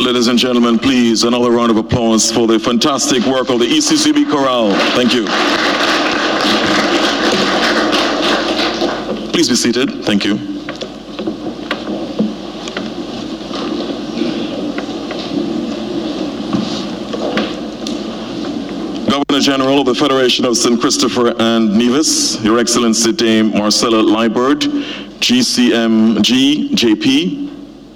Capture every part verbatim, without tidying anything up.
ladies and gentlemen, please, another round of applause for the fantastic work of the E C C B Chorale. Thank you. Please be seated. Thank you. Governor General of the Federation of Saint Christopher and Nevis, Your Excellency Dame Marcella Liburd, G C M G J P,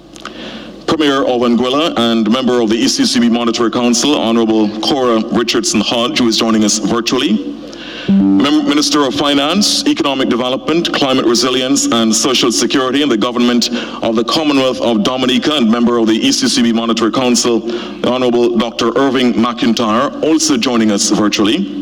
Premier of Anguilla and member of the E C C B Monetary Council, Honorable Cora Richardson Hodge, who is joining us virtually, Minister of Finance, Economic Development, Climate Resilience and Social Security in the Government of the Commonwealth of Dominica and member of the E C C B Monetary Council, the Honorable Doctor Irving McIntyre, also joining us virtually,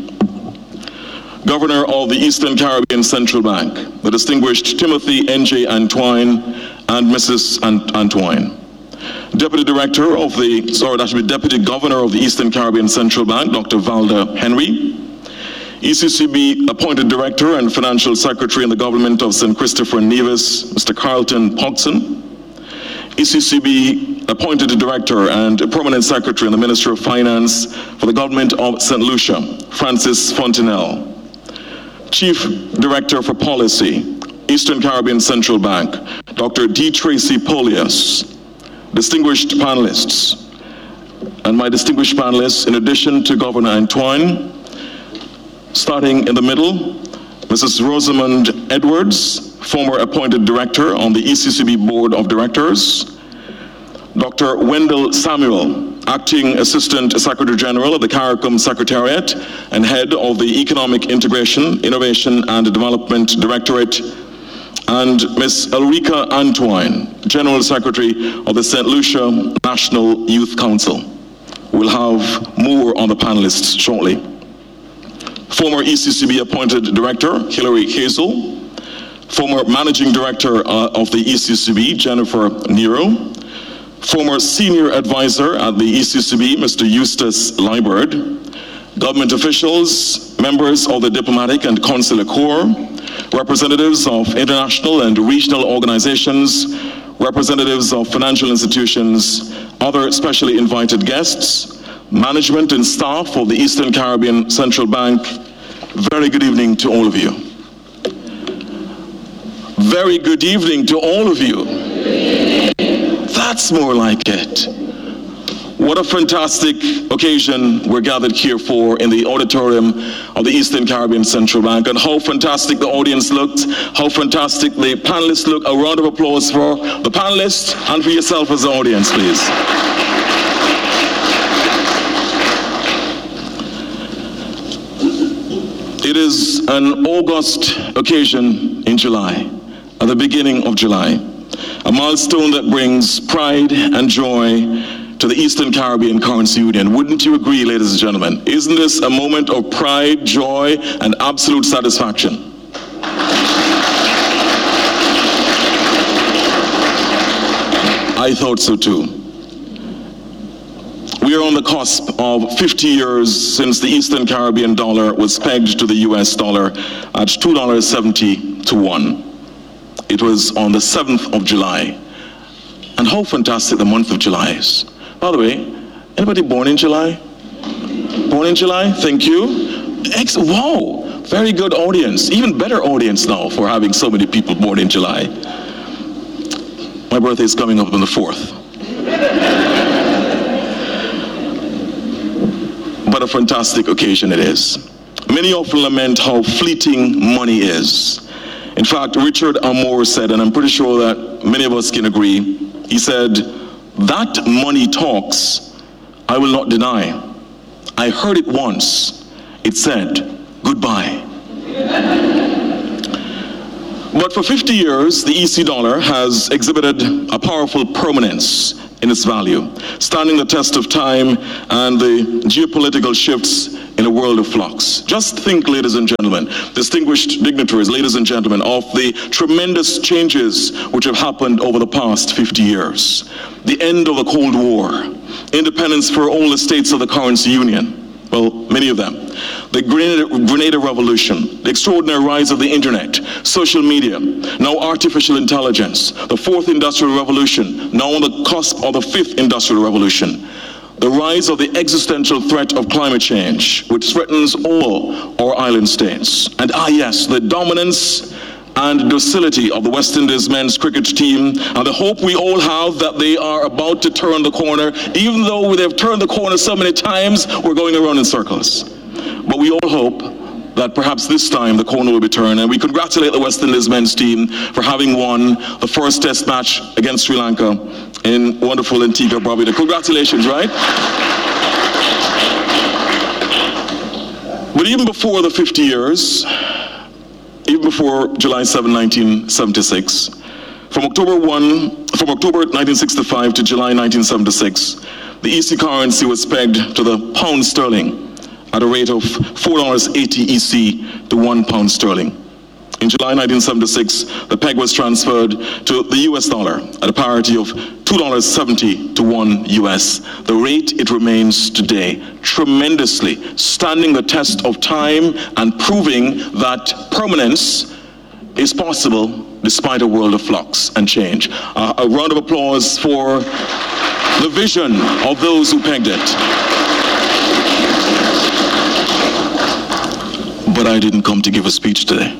Governor of the Eastern Caribbean Central Bank, the distinguished Timothy N J Antwine and Missus Ant Antwine, Deputy Director of the, sorry, that should be Deputy Governor of the Eastern Caribbean Central Bank, Doctor Valda Henry, E C C B Appointed Director and Financial Secretary in the Government of Saint Christopher and Nevis, Mister Carlton Pogson, E C C B Appointed Director and Permanent Secretary in the Ministry of Finance for the Government of Saint Lucia, Francis Fontenelle, Chief Director for Policy, Eastern Caribbean Central Bank, Doctor D. Tracy Polias, distinguished panelists, and my distinguished panelists, in addition to Governor Antwine, starting in the middle, Missus Rosamond Edwards, former appointed director on the E C C B Board of Directors, Doctor Wendell Samuel, acting Assistant Secretary General of the CARICOM Secretariat and head of the Economic Integration, Innovation and Development Directorate, and Miss Ulrika Antwine, General Secretary of the Saint Lucia National Youth Council. We'll have more on the panelists shortly. Former E C C B appointed director, Hilary Hazel, former managing director uh, of the E C C B, Jennifer Nero, former senior advisor at the E C C B, Mister Eustace Liburd, government officials, members of the diplomatic and consular corps, representatives of international and regional organizations, representatives of financial institutions, other specially invited guests, management and staff of the Eastern Caribbean Central Bank, very good evening to all of you. Very good evening to all of you. That's more like it. What a fantastic occasion we're gathered here for in the auditorium of the Eastern Caribbean Central Bank, and how fantastic the audience looked, how fantastic the panelists look. A round of applause for the panelists and for yourself as the audience, please. It is an August occasion in July, at the beginning of July, a milestone that brings pride and joy to the Eastern Caribbean Currency Union. Wouldn't you agree, ladies and gentlemen? Isn't this a moment of pride, joy, and absolute satisfaction? I thought so too. We are on the cusp of fifty years since the Eastern Caribbean dollar was pegged to the U S dollar at two dollars and seventy cents to one. It was on the seventh of July. And how fantastic the month of July is. By the way, anybody born in July? Born in July? Thank you. Ex wow, very good audience. Even better audience now for having so many people born in July. My birthday is coming up on the fourth. What a fantastic occasion it is. Many often lament how fleeting money is. In fact, Richard Amour said, and I'm pretty sure that many of us can agree, he said, "That money talks, I will not deny. I heard it once. It said, goodbye." But for fifty years, the E C dollar has exhibited a powerful permanence in its value, standing the test of time and the geopolitical shifts in a world of flux. Just think, ladies and gentlemen, distinguished dignitaries, ladies and gentlemen, of the tremendous changes which have happened over the past fifty years. The end of the Cold War, independence for all the states of the currency union, well, many of them. the Grenada, Grenada Revolution, the extraordinary rise of the internet, social media, now artificial intelligence, the fourth industrial revolution, now on the cusp of the fifth industrial revolution, the rise of the existential threat of climate change, which threatens all our island states, and ah yes, the dominance and docility of the West Indies men's cricket team, and the hope we all have that they are about to turn the corner. Even though they've turned the corner so many times, we're going around in circles. But we all hope that perhaps this time the corner will be turned, and we congratulate the West Indies men's team for having won the first test match against Sri Lanka in wonderful Antigua Barbuda. Congratulations, right? But even before the fifty years, even before July seventh, nineteen seventy-six, from October first, from October nineteen sixty-five to July nineteen seventy-six, the E C currency was pegged to the pound sterling at a rate of four dollars and eighty cents E C to one pound sterling. In July nineteen seventy-six, the peg was transferred to the U S dollar at a parity of two dollars and seventy cents to one U S. The rate it remains today, tremendously standing the test of time and proving that permanence is possible despite a world of flux and change. Uh, a round of applause for the vision of those who pegged it. But I didn't come to give a speech today.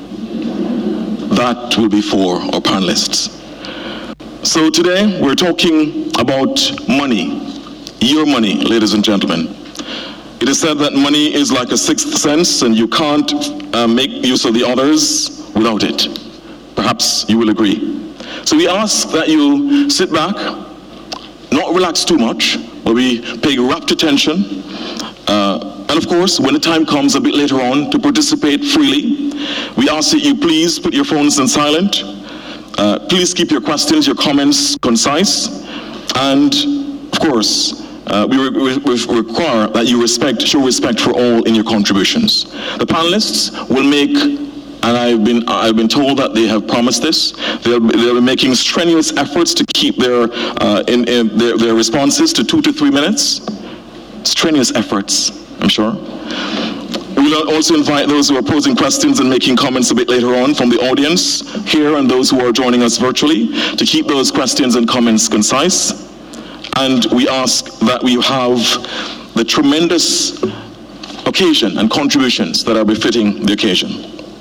That will be for our panelists. So today we're talking about money, your money, ladies and gentlemen. It is said that money is like a sixth sense and you can't uh, make use of the others without it. Perhaps you will agree. So we ask that you sit back, not relax too much, but we pay rapt attention. Uh, and of course, when the time comes a bit later on to participate freely, we ask that you please put your phones on silent. Uh, please keep your questions, your comments concise. And of course, uh, we, re we require that you respect, show respect for all in your contributions. The panelists will make, and I've been, I've been told that they have promised this, they'll, they'll be making strenuous efforts to keep their, uh, in, in their, their responses to two to three minutes. Strenuous efforts, I'm sure. We will also invite those who are posing questions and making comments a bit later on from the audience here and those who are joining us virtually to keep those questions and comments concise. And we ask that we have the tremendous occasion and contributions that are befitting the occasion.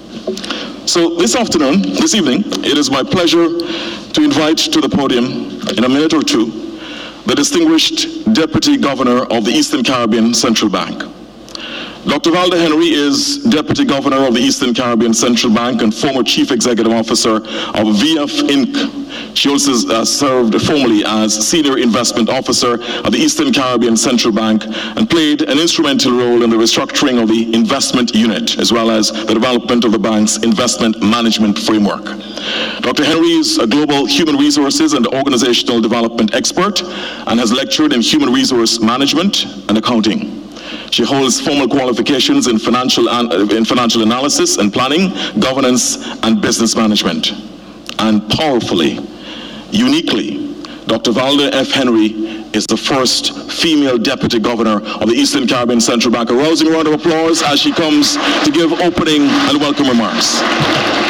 So this afternoon, this evening, it is my pleasure to invite to the podium in a minute or two the distinguished Deputy Governor of the Eastern Caribbean Central Bank. Doctor Valda Henry is Deputy Governor of the Eastern Caribbean Central Bank and former Chief Executive Officer of V F Incorporated. She also uh, served formerly as Senior Investment Officer of the Eastern Caribbean Central Bank and played an instrumental role in the restructuring of the investment unit as well as the development of the bank's investment management framework. Doctor Henry is a global human resources and organizational development expert and has lectured in human resource management and accounting. She holds formal qualifications in financial, in financial analysis and planning, governance, and business management. And powerfully, uniquely, Doctor Valda F. Henry is the first female Deputy Governor of the Eastern Caribbean Central Bank. A rousing round of applause as she comes to give opening and welcome remarks.